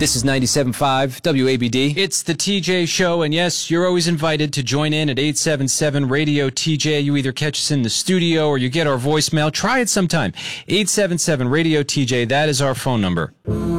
This is 97.5 WABD. It's the TJ Show, and yes, you're always invited to join in at 877-RADIO-TJ. You either catch us in the studio or you get our voicemail. Try it sometime. 877-RADIO-TJ, that is our phone number.